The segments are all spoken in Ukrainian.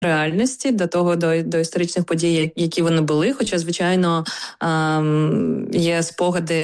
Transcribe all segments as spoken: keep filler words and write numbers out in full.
реальності, до того, до, до історичних подій, які вони були. Хоча, звичайно, є спогади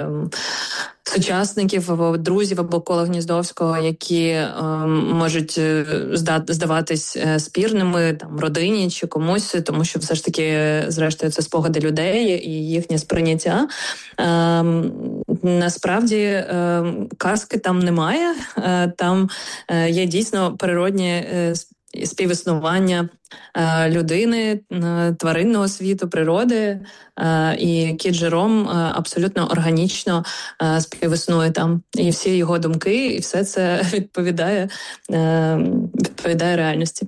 сучасників або друзів, або кола Гніздовського, які е, можуть здаватись спірними там родині чи комусь, тому що все ж таки, зрештою, це спогади людей і їхнє сприйняття. Е, насправді е, казки там немає, е, там е, є дійсно природні е, співіснування е, людини, е, тваринного світу, природи, е, і Кіт Жером е, абсолютно органічно е, співіснує там. І всі його думки, і все це відповідає, е, відповідає реальності.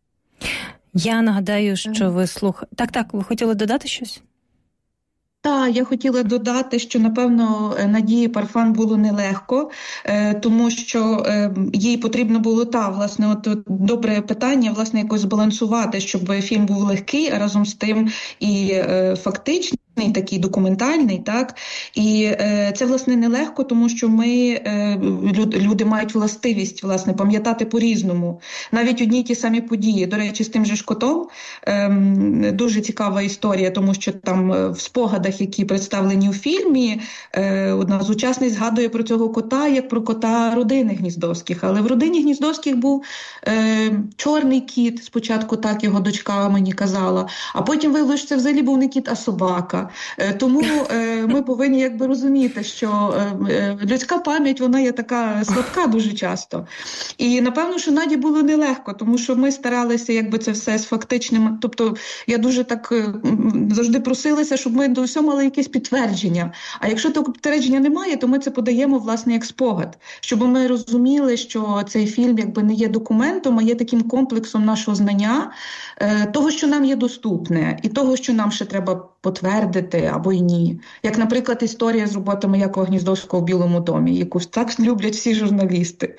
Я нагадаю, що ви слухаєте... Так, так, ви хотіли додати щось? Так, я хотіла додати, що, напевно, Надії Парфан було нелегко, тому що їй потрібно було, та, власне, от добре питання, власне, якось збалансувати, щоб фільм був легкий, а разом з тим і фактичний, такий документальний, так, і е, це, власне, нелегко, тому що ми, е, люди мають властивість, власне, пам'ятати по-різному. Навіть одні й ті самі події. До речі, з тим же ж котом е, дуже цікава історія, тому що там в спогадах, які представлені у фільмі, е, одна з учасниць згадує про цього кота, як про кота родини Гніздовських. Але в родині Гніздовських був е, чорний кіт, спочатку так його дочка мені казала, а потім виявилося, що це взагалі був не кіт, а собака. Тому е, ми повинні якби розуміти, що е, людська пам'ять, вона є така слабка дуже часто. І напевно, що Наді було нелегко, тому що ми старалися якби це все з фактичним, тобто я дуже так е, завжди просилася, щоб ми до всього мали якесь підтвердження. А якщо того підтвердження немає, то ми це подаємо, власне, як спогад. Щоб ми розуміли, що цей фільм якби не є документом, а є таким комплексом нашого знання, е, того, що нам є доступне, і того, що нам ще треба потвердити або й ні. Як, наприклад, історія з роботами Якова Гніздовського в Білому домі, яку так люблять всі журналісти.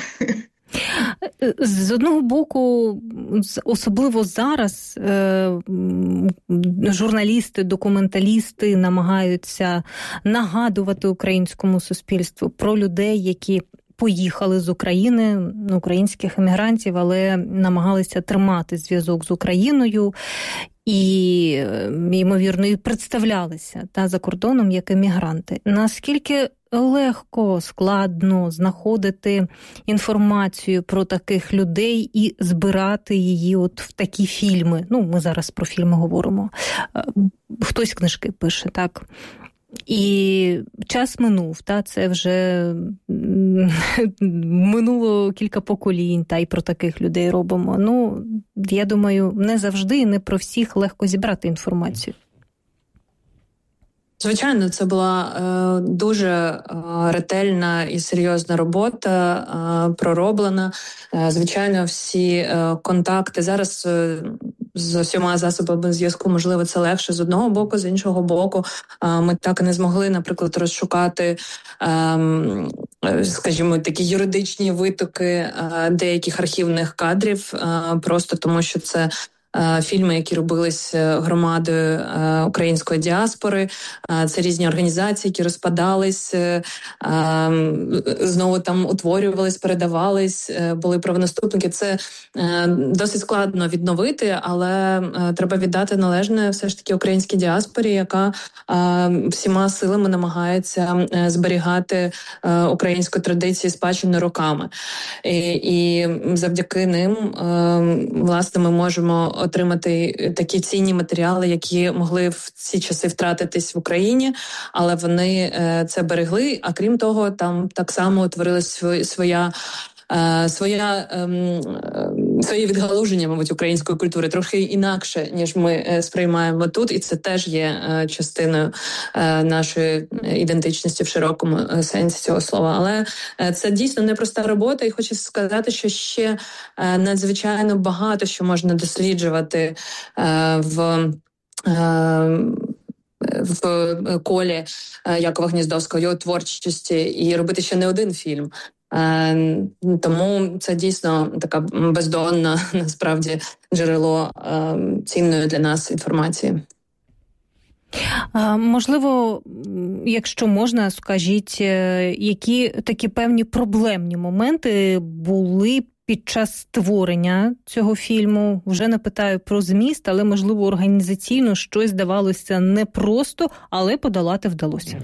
З одного боку, особливо зараз, журналісти, документалісти намагаються нагадувати українському суспільству про людей, які поїхали з України, українських емігрантів, але намагалися тримати зв'язок з Україною і, ймовірно, і представлялися та, за кордоном як емігранти. Наскільки легко, складно знаходити інформацію про таких людей і збирати її от в такі фільми? Ну, ми зараз про фільми говоримо. Хтось книжки пише, так? І час минув, та, це вже минуло кілька поколінь, та й про таких людей робимо. Ну, я думаю, не завжди і не про всіх легко зібрати інформацію. Звичайно, це була е, дуже е, ретельна і серйозна робота, е, пророблена. Е, звичайно, всі е, контакти зараз е, з усіма засобами зв'язку, можливо, це легше з одного боку, з іншого боку. Е, ми так і не змогли, наприклад, розшукати, е, скажімо, такі юридичні витоки е, деяких архівних кадрів, е, просто тому що це фільми, які робились громадою української діаспори. Це різні організації, які розпадались, знову там утворювались, передавались, були правонаступники. Це досить складно відновити, але треба віддати належне все ж таки українській діаспорі, яка всіма силами намагається зберігати українську традицію спадщину роками. І, і завдяки ним, власне, ми можемо отримати такі цінні матеріали, які могли в ці часи втратитись в Україні, але вони е, це берегли. А крім того, там так само утворилась своя е, своя е, своє відгалуження, мабуть, української культури трохи інакше, ніж ми е, сприймаємо тут, і це теж є е, частиною е, нашої ідентичності в широкому сенсі цього слова. Але е, це дійсно непроста робота, і хочу сказати, що ще е, надзвичайно багато що можна досліджувати е, в е, в колі Якова Гніздовського, його творчості, і робити ще не один фільм. Тому це дійсно така бездонна, насправді, джерело цінної для нас інформації. Можливо, якщо можна, скажіть, які такі певні проблемні моменти були під час створення цього фільму? Вже не питаю про зміст, але, можливо, організаційно щось здавалося непросто, але подолати вдалося.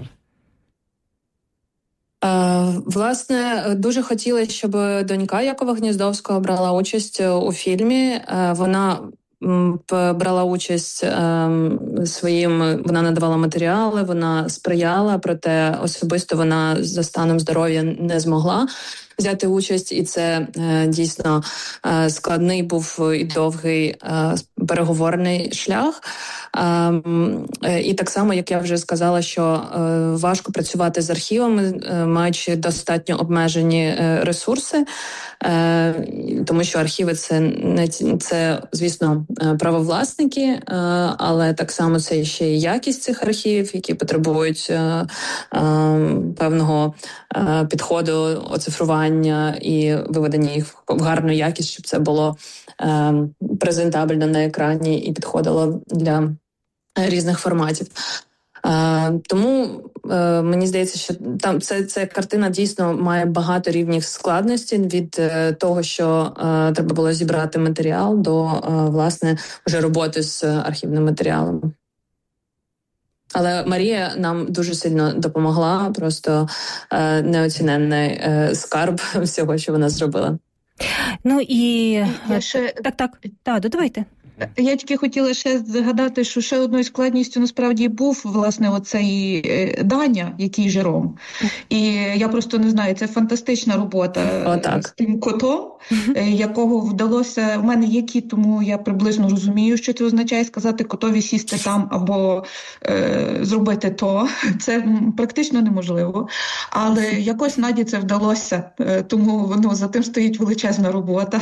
Власне, дуже хотіли, щоб донька Якова Гніздовського брала участь у фільмі. Вона брала участь своїм, вона надавала матеріали, вона сприяла, проте особисто вона за станом здоров'я не змогла взяти участь, і це е, дійсно е, складний був і довгий е, переговорний шлях. Е, і так само, як я вже сказала, що е, важко працювати з архівами, е, маючи достатньо обмежені е, ресурси, е, тому що архіви це не це, звісно, правовласники, е, але так само це ще і якість цих архівів, які потребують е, е, певного е, підходу, оцифрування і виведення їх в гарну якість, щоб це було е, презентабельно на екрані і підходило для різних форматів. Е, тому е, мені здається, що там це, це картина дійсно має багато рівнів складності від е, того, що е, треба було зібрати матеріал, до е, власне вже роботи з архівним матеріалом. Але Марія нам дуже сильно допомогла, просто е, неоціненний е, скарб всього, що вона зробила. Ну і... Я ще... Так, так, так, додавайте. Я тільки хотіла ще згадати, що ще одною складністю насправді був, власне, оцей Даня, який Жером. І я просто не знаю, це фантастична робота з тим котом, якого вдалося, в мене є кіт, тому я приблизно розумію, що це означає сказати котові сісти там або е, зробити то. Це практично неможливо. Але якось Наді це вдалося, тому ну, за тим стоїть величезна робота.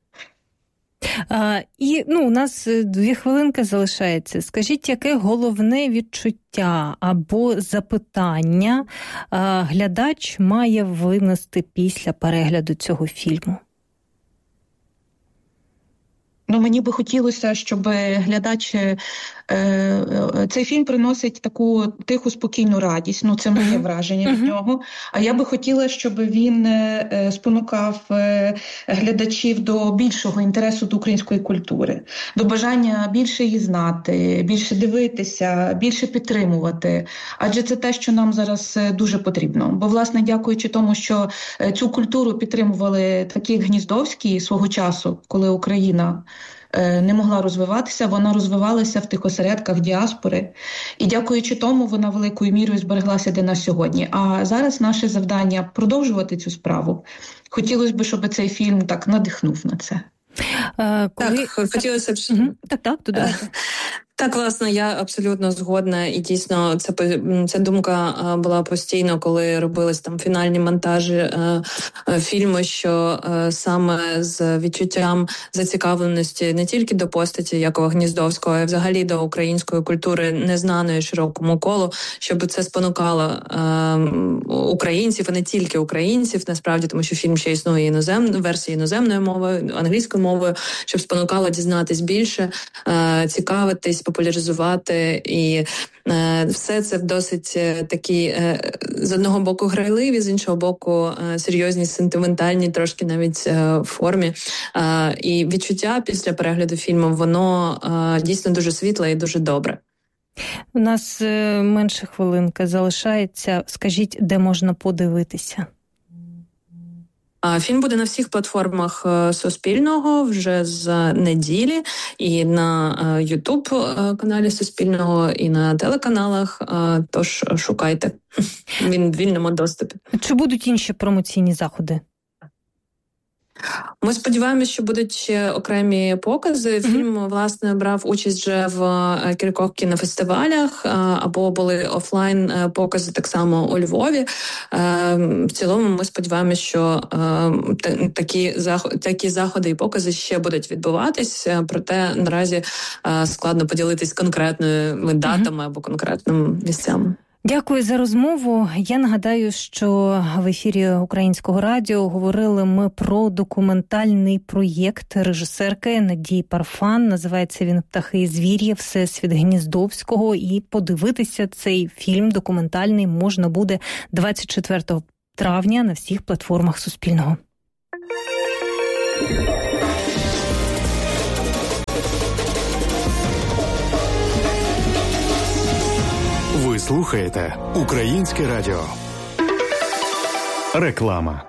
А, і ну, у нас дві хвилинки залишається. Скажіть, яке головне відчуття або запитання а, глядач має винести після перегляду цього фільму? Ну, мені би хотілося, щоб глядач... Е, е, цей фільм приносить таку тиху, спокійну радість. Ну, це моє враження від нього. А я би хотіла, щоб він е, спонукав е, глядачів до більшого інтересу до української культури, до бажання більше її знати, більше дивитися, більше підтримувати. Адже це те, що нам зараз дуже потрібно. Бо, власне, дякуючи тому, що цю культуру підтримували такі, як Гніздовський свого часу, коли Україна не могла розвиватися, вона розвивалася в тих осередках діаспори. І дякуючи тому, вона великою мірою збереглася до нас сьогодні. А зараз наше завдання – продовжувати цю справу. Хотілося б, щоб цей фільм так надихнув на це. А, коли... Так, хотілося б... Угу. Так, так, додайте. Так, власне, я абсолютно згодна, і дійсно це ця думка була постійно, коли робились там фінальні монтажі е, е, фільму, що е, саме з відчуттям зацікавленості не тільки до постаті Якова Гніздовського, а й взагалі до української культури, незнаної широкому колу, щоб це спонукало е, українців, а не тільки українців, насправді, тому що фільм ще існує іноземною версією іноземною мовою, англійською мовою, щоб спонукало дізнатись більше, е, цікавитись, популяризувати, і е, все це в досить е, такі е, з одного боку грайливі, з іншого боку е, серйозні, сентиментальні, трошки навіть е, формі. Е, і відчуття після перегляду фільму, воно е, дійсно дуже світле і дуже добре. У нас е, менше хвилинка залишається. Скажіть, де можна подивитися? Фільм буде на всіх платформах Суспільного вже з неділі, і на YouTube-каналі Суспільного, і на телеканалах, тож шукайте. Він в вільному доступі. Чи будуть інші промоційні заходи? Ми сподіваємося, що будуть ще окремі покази. Фільм, mm-hmm. власне, брав участь вже в кількох кінофестивалях, або були офлайн покази так само у Львові. В цілому ми сподіваємося, що такі заходи, такі заходи і покази ще будуть відбуватись, проте наразі складно поділитись конкретними датами mm-hmm. або конкретними місцями. Дякую за розмову. Я нагадаю, що в ефірі Українського радіо говорили ми про документальний проєкт режисерки Надії Парфан. Називається він «Птахи і звір'я. Всесвіт Гніздовського». І подивитися цей фільм документальний можна буде двадцять четвертого травня на всіх платформах Суспільного. Ви слухаєте Українське радіо. Реклама.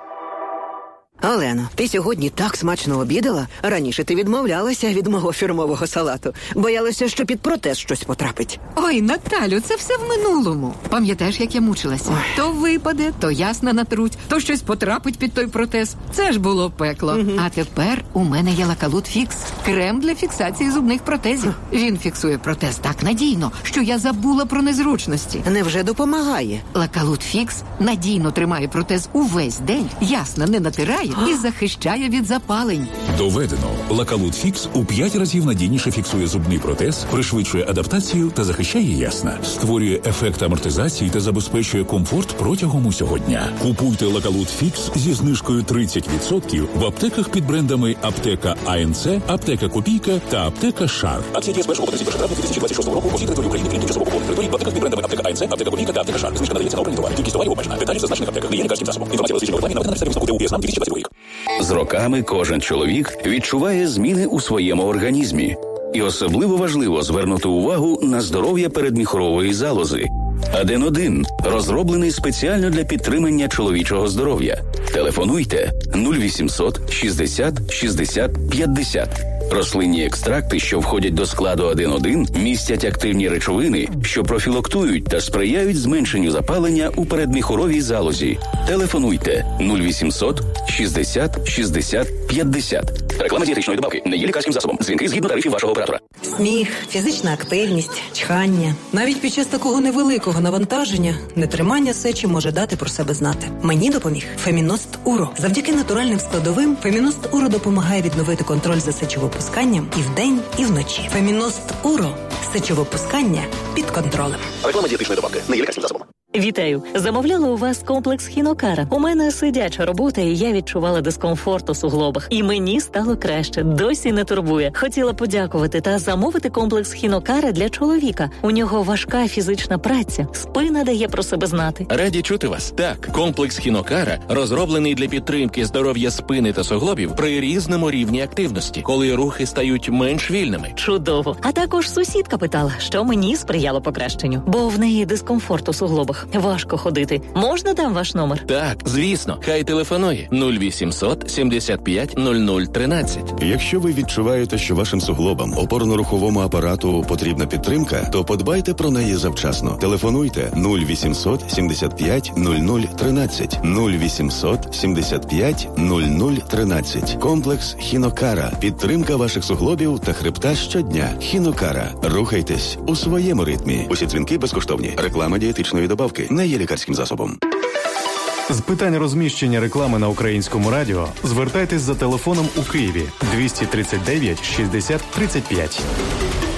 Олено, ти сьогодні так смачно обідала. Раніше ти відмовлялася від мого фірмового салату. Боялася, що під протез щось потрапить. Ой, Наталю, це все в минулому. Пам'ятаєш, як я мучилася? Ой. То випаде, то ясно натруть, то щось потрапить під той протез. Це ж було пекло. Угу. А тепер у мене є Лакалут Фікс. Крем для фіксації зубних протезів. Він фіксує протез так надійно, що я забула про незручності. Невже допомагає? Лакалут Фікс надійно тримає протез увесь день, ясно не натирає і захищає від запалень. Доведено. Лакалут Фікс у п'ять разів надійніше фіксує зубний протез, пришвидшує адаптацію та захищає ясна. Створює ефект амортизації та забезпечує комфорт протягом усього дня. Купуйте Лакалут Фікс зі знижкою тридцять відсотків в аптеках під брендами Аптека АНЦ, Аптека Копійка та Аптека Шар. Акція діє з першого по тридцяте перше травня дві тисячі двадцять шостого року по всій території України, крім тимчасово окупованих територій, в аптеках під брендами Аптека АНЦ, Аптека Копійка та Аптека Шар. Знижка надається на обрані товари. Кількість товарів обмежена. Деталі в зазначених аптеках. Не є лікарським засобом. Інформація розміщена в рекламі наведена на сайті висновку ТУ ПІСНАМ дві тисячі двадцять другий рік. З роками кожен чоловік відчуває зміни у своєму організмі. І особливо важливо звернути увагу на здоров'я передміхорової залози. Аден один розроблений спеціально для підтримання чоловічого здоров'я. Телефонуйте нуль вісімсот шістдесят шістдесят п'ятдесят. Рослинні екстракти, що входять до складу Аден один, містять активні речовини, що профілактують та сприяють зменшенню запалення у передміхоровій залозі. Телефонуйте нуль вісімсот шістдесят шістдесят п'ятдесят. Реклама дієтичної добавки не є лікарським засобом. Дзвінки згідно тарифів вашого оператора. Сміх, фізична активність, чхання. Навіть під час такого невеликого навантаження нетримання сечі може дати про себе знати. Мені допоміг Феміност Уро. Завдяки натуральним складовим Феміност Уро допомагає відновити контроль за сечовипусканням і вдень, і вночі. Феміност Уро. Сечовипускання під контролем. Реклама дієтичної добавки не є лікарським засобом. Вітаю! Замовляла у вас комплекс Хінокара. У мене сидяча робота, і я відчувала дискомфорт у суглобах. І мені стало краще. Досі не турбує. Хотіла подякувати та замовити комплекс Хінокара для чоловіка. У нього важка фізична праця. Спина дає про себе знати. Раді чути вас. Так, комплекс Хінокара розроблений для підтримки здоров'я спини та суглобів при різному рівні активності, коли рухи стають менш вільними. Чудово. А також сусідка питала, що мені сприяло покращенню. Бо в неї дискомфорт у суглобах. Важко ходити. Можна дам ваш номер? Так, звісно. Хай телефонує нуль вісімсот сімдесят п'ять нуль нуль тринадцять. Якщо ви відчуваєте, що вашим суглобам, опорно-руховому апарату потрібна підтримка, то подбайте про неї завчасно. Телефонуйте нуль вісімсот сімдесят п'ять нуль нуль тринадцять. нуль вісімсот сімдесят п'ять нуль нуль тринадцять. Комплекс Хінокара. Підтримка ваших суглобів та хребта щодня. Хінокара. Рухайтесь у своєму ритмі. Усі дзвінки безкоштовні. Реклама дієтичної добавки не є лікарським засобом. З питань розміщення реклами на Українському радіо звертайтесь за телефоном у Києві двісті тридцять дев'ять шістдесят тридцять п'ять.